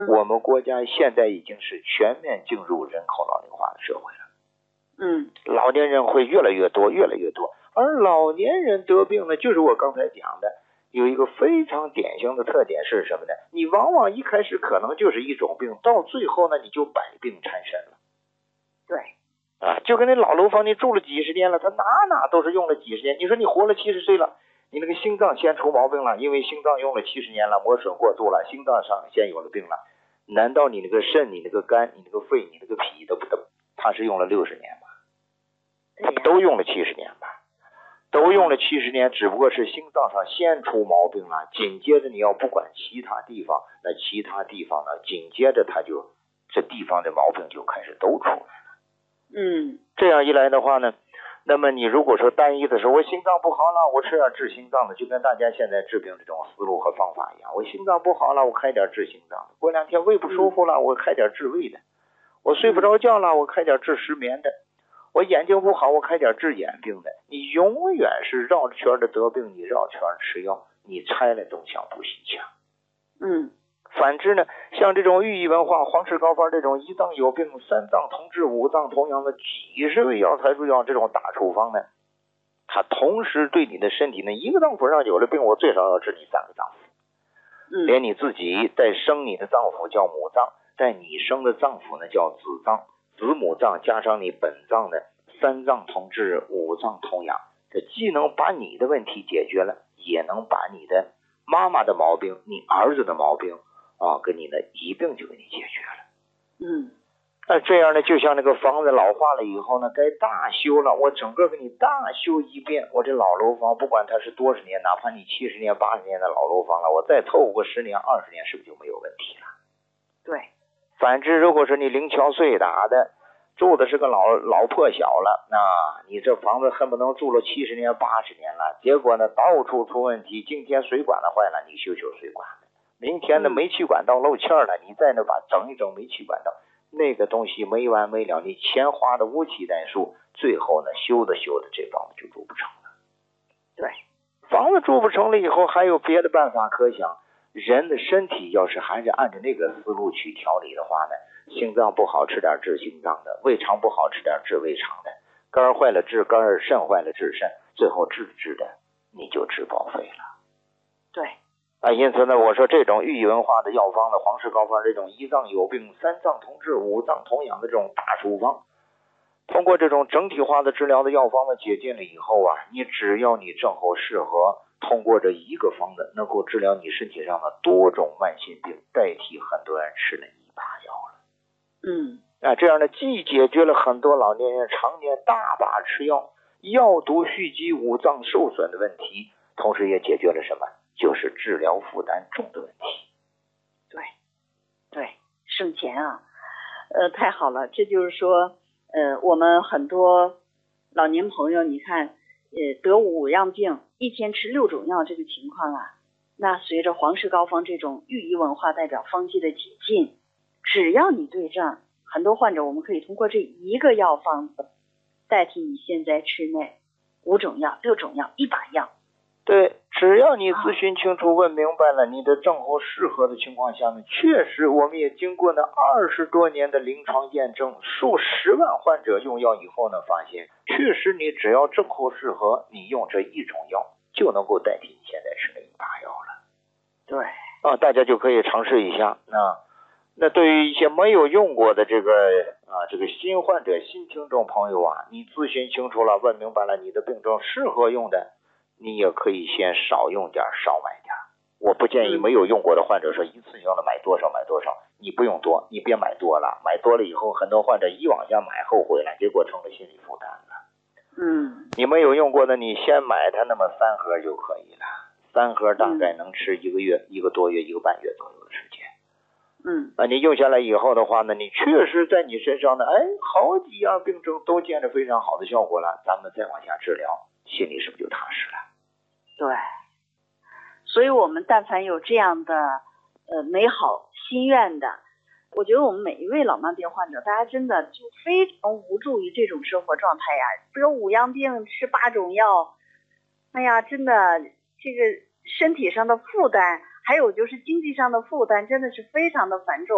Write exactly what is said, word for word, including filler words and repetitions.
我们国家现在已经是全面进入人口老龄化的社会了。 嗯， 老年人会越来越多，越来越多。而老年人得病呢，就是我刚才讲的，有一个非常典型的特点是什么呢？你往往一开始可能就是一种病，到最后呢，你就百病缠身了。 对。 啊，就跟那老楼房，你住了几十年了，他哪哪都是用了几十年。你说你活了七十岁了，你那个心脏先出毛病了，因为心脏用了七十年了，磨损过度了，心脏上先有了病了。难道你那个肾、你那个肝、你那个肺、你那个脾都不都，他是用了六十年吗？他都用了七十年吧？都用了七十年，只不过是心脏上先出毛病了，紧接着你要不管其他地方，那其他地方呢，紧接着他就这地方的毛病就开始都出来了。 嗯， 这样一来的话呢，那么你如果说单一的时候，我心脏不好了，我吃点治心脏的，就跟大家现在治病这种思路和方法一样，我心脏不好了，我开点治心脏的；过两天胃不舒服了，我开点治胃的；我睡不着觉了，我开点治失眠的；我眼睛不好，我开点治眼病的。你永远是绕圈的得病，你绕圈吃药，你拆了东墙补西墙。 嗯。 反之呢，像这种寓意文化、皇室高方这种一脏有病三脏同治五脏同养的几十味药材入药这种大处方呢，它同时对你的身体呢，一个脏腑上有了病，我最少要治你三个脏腑。 嗯， 连你自己在生你的脏腑叫母脏，在你生的脏腑呢叫子脏，子母脏加上你本脏呢，三脏同治五脏同养，这既能把你的问题解决了，也能把你的妈妈的毛病、你儿子的毛病啊，跟你的一并就给你解决了。 嗯， 那这样呢，就像那个房子老化了以后呢，该大修了，我整个给你大修一遍。我这老楼房，不管它是多少年，哪怕你七十年、八十年的老楼房了，我再凑个十年、二十年，是不是就没有问题了？ 对。 反之，如果说你零敲碎打的，住的是个老老破小了，那你这房子恨不能住了七十年、八十年了，结果呢，到处出问题。今天水管子坏了，你修修水管子。明天的煤气管道漏气了，你再呢把整一整煤气管道，那个东西没完没了，你钱花的无期待数，最后呢修的修的这房子就住不成了。 对， 房子住不成了以后，还有别的办法可想。人的身体要是还是按照那个思路去调理的话呢，心脏不好吃点治心脏的，胃肠不好吃点治胃肠的，肝坏了治肝，肾坏了治肾，最后治治的你就治报废了。 对。 啊，因此呢，我说这种寓意文化的药方的皇室膏方，这种一脏有病三脏同治五脏同养的这种大处方，通过这种整体化的治疗的药方的解禁了以后啊，你只要你正好适合，通过这一个方子能够治疗你身体上的多种慢性病，代替很多人吃了一把药了。 嗯， 啊，这样呢，既解决了很多老年人常年大把吃药、药毒蓄积、五脏受损的问题，同时也解决了什么？就是治疗负担重的问题。 对，对，省钱啊，呃，太好了。这就是说，呃，我们很多老年朋友，你看，呃，得五样病，一天吃六种药这个情况啊，那随着皇氏膏方这种寓意文化代表方剂的解禁，只要你对症，很多患者我们可以通过这一个药方子代替你现在吃那五种药、六种药、一把药。 对，只要你咨询清楚、问明白了，你的症候适合的情况下呢，确实我们也经过那二十多年的临床验证，数十万患者用药以后呢，发现确实你只要症候适合，你用这一种药就能够代替你现在吃的一把药了。 对， 啊，大家就可以尝试一下。那那对于一些没有用过的这个啊这个新患者、新听众朋友啊，你咨询清楚了、问明白了你的病症适合用的，你也可以先少用点，少买点。我不建议没有用过的患者说一次性的买多少买多少，你不用多，你别买多了，买多了以后很多患者一往下买后悔了，结果成了心理负担了。 嗯， 你没有用过的，你先买它那么三盒就可以了，三盒大概能吃一个月、一个多月、一个半月左右的时间。 嗯， 啊，你用下来以后的话呢，你确实在你身上呢，哎，好几样病症都见着非常好的效果了，咱们再往下治疗，心里是不是就踏实了？ 对，所以我们但凡有这样的呃美好心愿的，我觉得我们每一位老慢病患者，大家真的就非常无助于这种生活状态呀，得五样病吃八种药，哎呀，真的这个身体上的负担，还有就是经济上的负担，真的是非常的繁重。